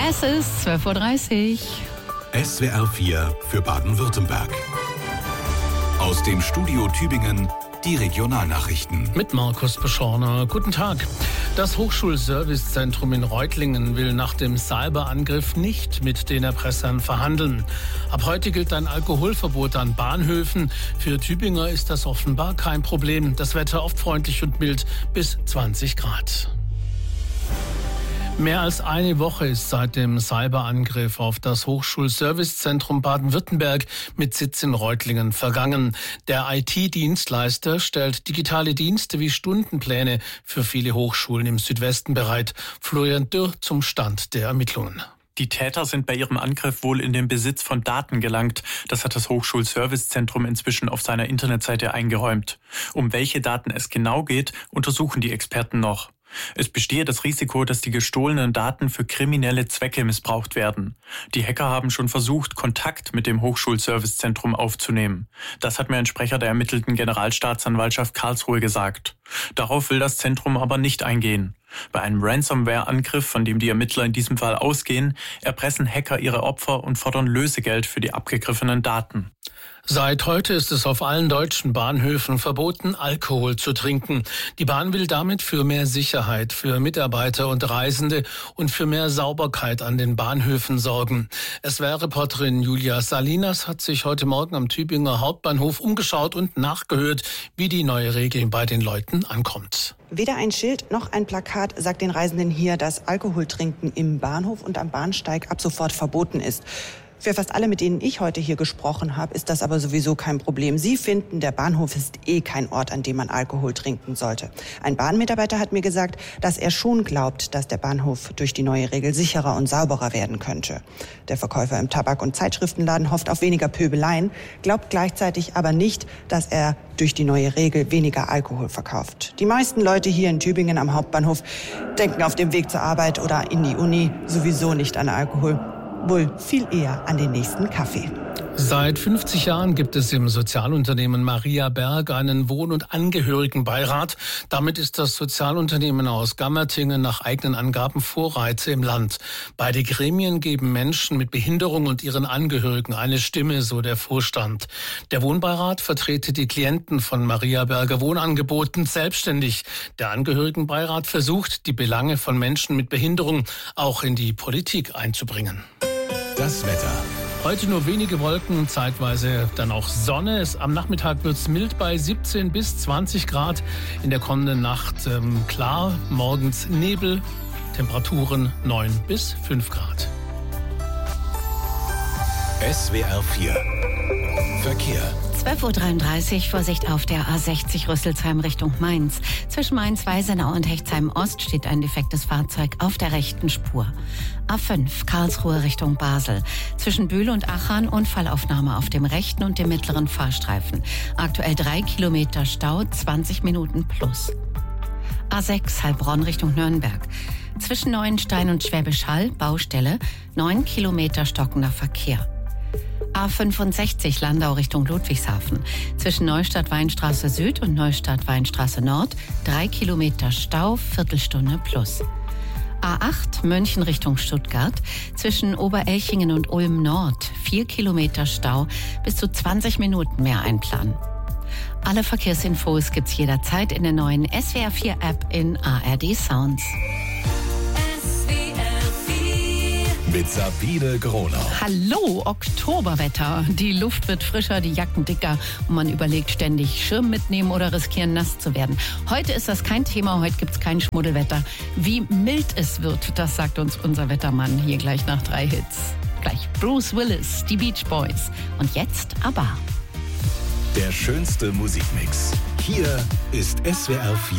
Es ist 12:30 Uhr. SWR 4 für Baden-Württemberg. Aus dem Studio Tübingen die Regionalnachrichten. Mit Markus Beschorner. Guten Tag. Das Hochschulservicezentrum in Reutlingen will nach dem Cyberangriff nicht mit den Erpressern verhandeln. Ab heute gilt ein Alkoholverbot an Bahnhöfen. Für Tübinger ist das offenbar kein Problem. Das Wetter oft freundlich und mild bis 20 Grad. Mehr als eine Woche ist seit dem Cyberangriff auf das Hochschulservicezentrum Baden-Württemberg mit Sitz in Reutlingen vergangen. Der IT-Dienstleister stellt digitale Dienste wie Stundenpläne für viele Hochschulen im Südwesten bereit. Florian Dürr zum Stand der Ermittlungen. Die Täter sind bei ihrem Angriff wohl in den Besitz von Daten gelangt. Das hat das Hochschulservicezentrum inzwischen auf seiner Internetseite eingeräumt. Um welche Daten es genau geht, untersuchen die Experten noch. Es bestehe das Risiko, dass die gestohlenen Daten für kriminelle Zwecke missbraucht werden. Die Hacker haben schon versucht, Kontakt mit dem Hochschulservicezentrum aufzunehmen. Das hat mir ein Sprecher der ermittelten Generalstaatsanwaltschaft Karlsruhe gesagt. Darauf will das Zentrum aber nicht eingehen. Bei einem Ransomware-Angriff, von dem die Ermittler in diesem Fall ausgehen, erpressen Hacker ihre Opfer und fordern Lösegeld für die abgegriffenen Daten. Seit heute ist es auf allen deutschen Bahnhöfen verboten, Alkohol zu trinken. Die Bahn will damit für mehr Sicherheit für Mitarbeiter und Reisende und für mehr Sauberkeit an den Bahnhöfen sorgen. SWR-Reporterin Julia Salinas hat sich heute Morgen am Tübinger Hauptbahnhof umgeschaut und nachgehört, wie die neue Regel bei den Leuten ankommt. Weder ein Schild noch ein Plakat sagt den Reisenden hier, dass Alkoholtrinken im Bahnhof und am Bahnsteig ab sofort verboten ist. Für fast alle, mit denen ich heute hier gesprochen habe, ist das aber sowieso kein Problem. Sie finden, der Bahnhof ist kein Ort, an dem man Alkohol trinken sollte. Ein Bahnmitarbeiter hat mir gesagt, dass er schon glaubt, dass der Bahnhof durch die neue Regel sicherer und sauberer werden könnte. Der Verkäufer im Tabak- und Zeitschriftenladen hofft auf weniger Pöbeleien, glaubt gleichzeitig aber nicht, dass er durch die neue Regel weniger Alkohol verkauft. Die meisten Leute hier in Tübingen am Hauptbahnhof denken auf dem Weg zur Arbeit oder in die Uni sowieso nicht an Alkohol. Wohl viel eher an den nächsten Kaffee. Seit 50 Jahren gibt es im Sozialunternehmen Maria Berg einen Wohn- und Angehörigenbeirat. Damit ist das Sozialunternehmen aus Gammertingen nach eigenen Angaben Vorreiter im Land. Beide Gremien geben Menschen mit Behinderung und ihren Angehörigen eine Stimme, so der Vorstand. Der Wohnbeirat vertrete die Klienten von Maria Berger Wohnangeboten selbstständig. Der Angehörigenbeirat versucht, die Belange von Menschen mit Behinderung auch in die Politik einzubringen. Das Wetter. Heute nur wenige Wolken, zeitweise dann auch Sonne. Am Nachmittag wird es mild bei 17 bis 20 Grad. In der kommenden Nacht klar, morgens Nebel, Temperaturen 9 bis 5 Grad. SWR 4 Verkehr. 12:33 Uhr, Vorsicht auf der A60 Rüsselsheim Richtung Mainz. Zwischen Mainz-Weisenau und Hechtsheim-Ost steht ein defektes Fahrzeug auf der rechten Spur. A5 Karlsruhe Richtung Basel. Zwischen Bühl und Achern Unfallaufnahme auf dem rechten und dem mittleren Fahrstreifen. Aktuell 3 Kilometer Stau, 20 Minuten plus. A6 Heilbronn Richtung Nürnberg. Zwischen Neuenstein und Schwäbisch Hall Baustelle, 9 Kilometer stockender Verkehr. A65 Landau Richtung Ludwigshafen. Zwischen Neustadt-Weinstraße Süd und Neustadt-Weinstraße Nord 3 Kilometer Stau, Viertelstunde plus. A8 München Richtung Stuttgart. Zwischen Oberelchingen und Ulm Nord 4 Kilometer Stau, bis zu 20 Minuten mehr einplanen. Alle Verkehrsinfos gibt's jederzeit in der neuen SWR 4 App in ARD Sounds. Mit Sabine Gronau. Hallo, Oktoberwetter. Die Luft wird frischer, die Jacken dicker und man überlegt ständig, Schirm mitnehmen oder riskieren, nass zu werden. Heute ist das kein Thema, heute gibt's kein Schmuddelwetter. Wie mild es wird, das sagt uns unser Wettermann hier gleich nach 3 Hits. Gleich Bruce Willis, die Beach Boys und jetzt ABBA. Der schönste Musikmix. Hier ist SWR 4.